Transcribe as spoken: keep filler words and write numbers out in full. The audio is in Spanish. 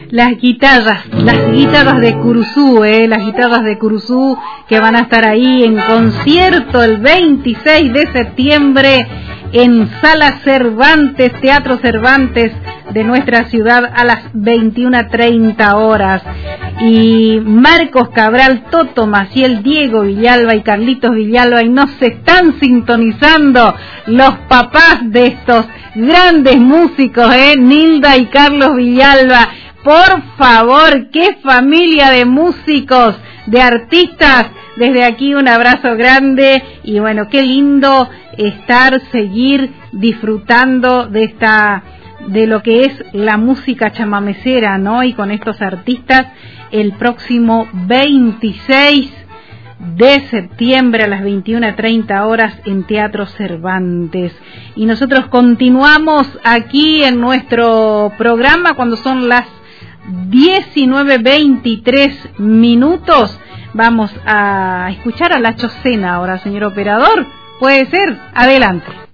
Las guitarras, las guitarras de Curuzú, eh, las guitarras de Curuzú que van a estar ahí en concierto el veintiséis de septiembre en Sala Cervantes, Teatro Cervantes de nuestra ciudad a las veintiuna treinta horas. Y Marcos Cabral, Toto Maciel, Diego Villalba y Carlitos Villalba, y nos están sintonizando los papás de estos grandes músicos, eh, Nilda y Carlos Villalba. Por favor, qué familia de músicos, de artistas. Desde aquí un abrazo grande y bueno, qué lindo estar, seguir disfrutando de esta, de lo que es la música chamamecera, ¿no? Y con estos artistas el próximo veintiséis de septiembre a las veintiuna treinta horas en Teatro Cervantes. Y nosotros continuamos aquí en nuestro programa cuando son las diecinueve veintitrés minutos. Vamos a escuchar a La Chocena ahora, señor operador. ¿Puede ser? Adelante.